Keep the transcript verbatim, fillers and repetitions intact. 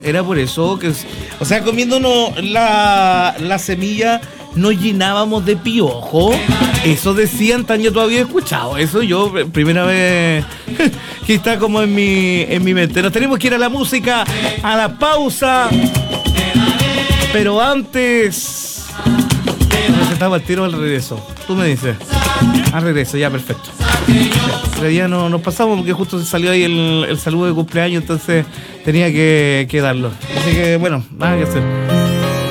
Era por eso que, o sea, comiéndonos la, la semilla nos llenábamos de piojo. Eso decían, tan yo todavía he escuchado. Eso yo, primera vez que está como en mi, en mi mente. Nos tenemos que ir a la música, a la pausa. Pero antes, recetaba el tiro al regreso. Tú me dices, al regreso, ya, perfecto. Pero ya no nos pasamos porque justo se salió ahí el, el saludo de cumpleaños, entonces tenía que, que darlo. Así que bueno, nada que hacer.